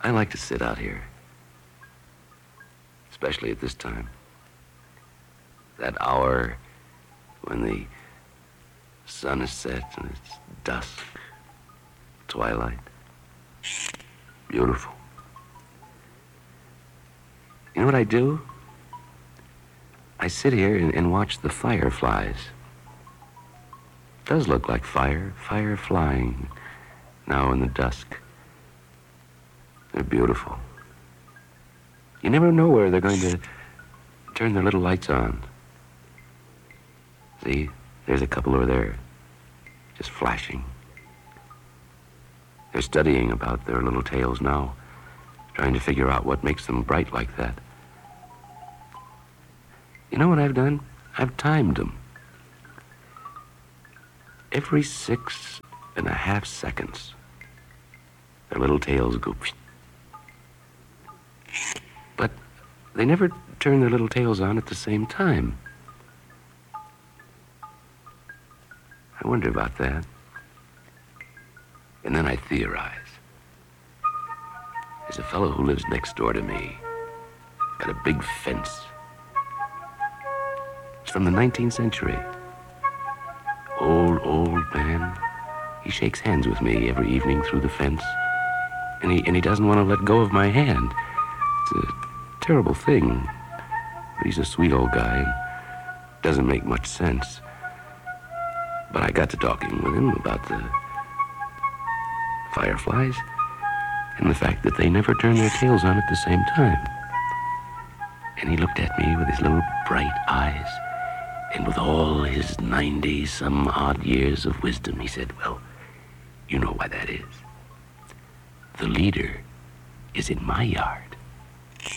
I like to sit out here, especially at this time. That hour when the sun is set and it's dusk, twilight. Beautiful. You know what I do? I sit here and watch the fireflies. It does look like fire flying now in the dusk. They're beautiful. You never know where they're going to turn their little lights on. See, there's a couple over there, just flashing. They're studying about their little tails now, trying to figure out what makes them bright like that. You know what I've done? I've timed them. Every 6.5 seconds, their little tails go. But they never turn their little tails on at the same time. I wonder about that. And then I theorize. There's a fellow who lives next door to me. Got a big fence. It's from the 19th century. Old man. He shakes hands with me every evening through the fence. And he doesn't want to let go of my hand. It's a terrible thing. But he's a sweet old guy and doesn't make much sense. But I got to talking with him about the fireflies and the fact that they never turn their tails on at the same time. And he looked at me with his little bright eyes, and with all his 90-some-odd years of wisdom, he said, well, you know why that is. The leader is in my yard.